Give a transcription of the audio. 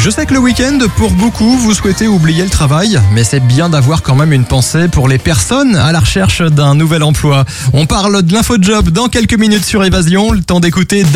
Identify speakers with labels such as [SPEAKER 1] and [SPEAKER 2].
[SPEAKER 1] Je sais que le week-end, pour beaucoup, vous souhaitez oublier le travail, mais c'est bien d'avoir quand même une pensée pour les personnes à la recherche d'un nouvel emploi. On parle de l'infojob dans quelques minutes sur Évasion, le temps d'écouter